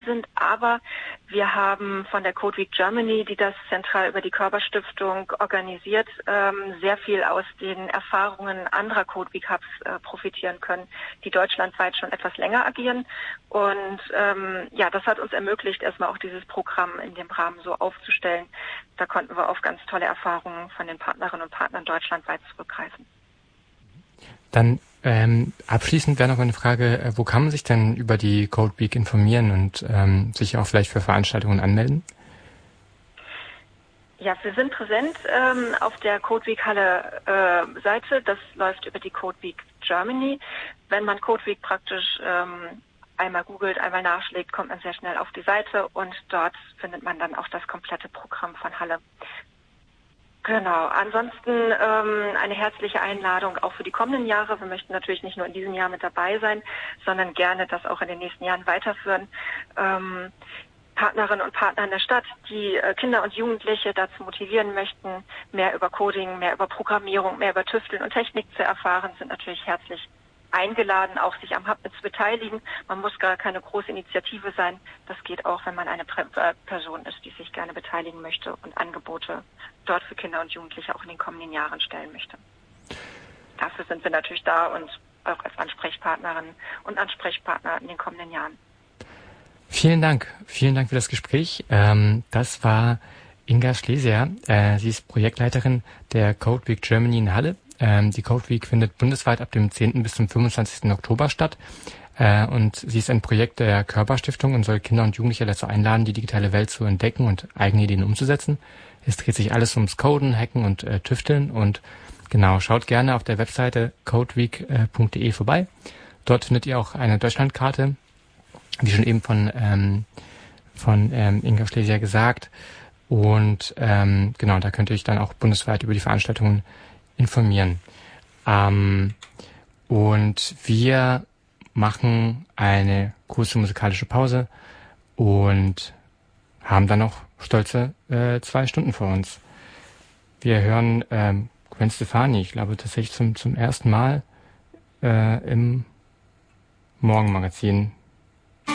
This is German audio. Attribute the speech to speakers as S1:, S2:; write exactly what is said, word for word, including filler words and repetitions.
S1: sind, aber wir haben von der Code Week Germany, die das zentral über die Körperstiftung organisiert, ähm, sehr viel aus den Erfahrungen anderer Code Week Hubs äh, profitieren können, die deutschlandweit schon etwas länger agieren. Und ähm, ja, das hat uns ermöglicht, erstmal auch dieses Programm in dem Rahmen so aufzustellen. Da konnten wir auf ganz tolle Erfahrungen von den Partnerinnen und Partnern deutschlandweit zurückgreifen.
S2: Dann ähm, abschließend wäre noch eine Frage, äh, wo kann man sich denn über die Code Week informieren und ähm, sich auch vielleicht für Veranstaltungen anmelden?
S1: Ja, wir sind präsent ähm, auf der Code Week Halle äh, Seite. Das läuft über die Code Week Germany. Wenn man Code Week praktisch ähm, einmal googelt, einmal nachschlägt, kommt man sehr schnell auf die Seite und dort findet man dann auch das komplette Programm von Halle. Genau, ansonsten ähm, eine herzliche Einladung auch für die kommenden Jahre. Wir möchten natürlich nicht nur in diesem Jahr mit dabei sein, sondern gerne das auch in den nächsten Jahren weiterführen. Ähm, Partnerinnen und Partner in der Stadt, die äh, Kinder und Jugendliche dazu motivieren möchten, mehr über Coding, mehr über Programmierung, mehr über Tüfteln und Technik zu erfahren, sind natürlich herzlich eingeladen, auch sich am Hub mit zu beteiligen. Man muss gar keine große Initiative sein. Das geht auch, wenn man eine Prä- äh, Person ist, die sich gerne beteiligen möchte und Angebote dort für Kinder und Jugendliche auch in den kommenden Jahren stellen möchte. Dafür sind wir natürlich da und auch als Ansprechpartnerin und Ansprechpartner in den kommenden Jahren.
S2: Vielen Dank. Vielen Dank für das Gespräch. Ähm, das war Inga Schlesier. Äh, sie ist Projektleiterin der Code Week Germany in Halle. Ähm, die Code Week findet bundesweit ab dem zehnten bis zum fünfundzwanzigsten Oktober statt. Äh, und sie ist ein Projekt der Körperstiftung und soll Kinder und Jugendliche dazu einladen, die digitale Welt zu entdecken und eigene Ideen umzusetzen. Es dreht sich alles ums Coden, Hacken und äh, Tüfteln. Und genau, schaut gerne auf der Webseite codeweek punkt de vorbei. Dort findet ihr auch eine Deutschlandkarte, wie schon eben von, ähm, von ähm, Inga Schlesier gesagt. Und ähm, genau, da könnt ihr euch dann auch bundesweit über die Veranstaltungen informieren. Ähm, und wir machen eine kurze musikalische Pause und haben dann noch stolze äh, zwei Stunden vor uns. Wir hören ähm, Gwen Stefani, ich glaube tatsächlich zum, zum ersten Mal äh, im Morgenmagazin.